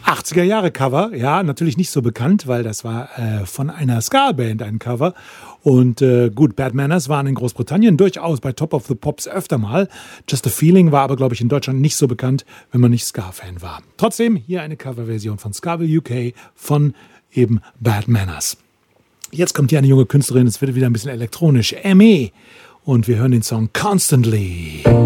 80er Jahre Cover, ja, natürlich nicht so bekannt, weil das war von einer Ska-Band ein Cover. Und gut, Bad Manners waren in Großbritannien durchaus bei Top of the Pops öfter mal. Just a Feeling war aber, glaube ich, in Deutschland nicht so bekannt, wenn man nicht Ska-Fan war. Trotzdem hier eine Coverversion von Skaville UK von eben Bad Manners. Jetzt kommt hier eine junge Künstlerin, es wird wieder ein bisschen elektronisch, Aimee. Und wir hören den Song Constantly.